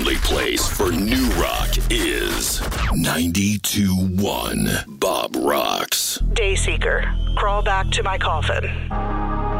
only place for new rock is 92.1 Bob Rocks. Dayseeker, crawl back to my coffin.